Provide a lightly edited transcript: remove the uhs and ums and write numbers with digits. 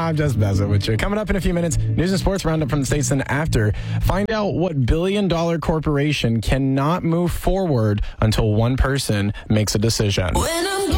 I'm just messing with you. Coming up in a few minutes, news and sports roundup from the States. And after, find out what billion-dollar corporation cannot move forward until one person makes a decision.